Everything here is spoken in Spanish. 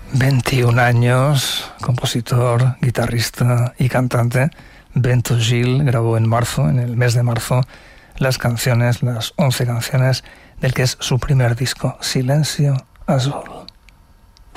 21 años, compositor, guitarrista y cantante. Bento Gil grabó en el mes de marzo, las 11 canciones del que es su primer disco, Silencio Azul.